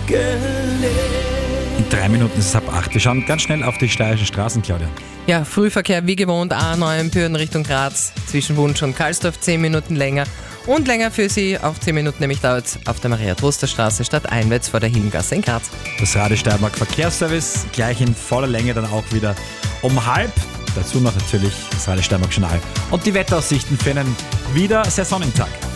In 3 Minuten ist es ab 8. Wir schauen ganz schnell auf die steirischen Straßen, Claudia. Ja, Frühverkehr wie gewohnt, A9 Büren Richtung Graz, zwischen Wunsch und Karlsdorf 10 Minuten länger. Und länger für Sie, auch 10 Minuten nämlich dauert es auf der Maria-Troster-Straße stadteinwärts vor der Hillengasse in Graz. Das Radio Steiermark Verkehrsservice gleich in voller Länge dann auch wieder um 12:30. Dazu noch natürlich das Radio Steiermark Journal und die Wetteraussichten für einen wieder sehr sonnigen Tag.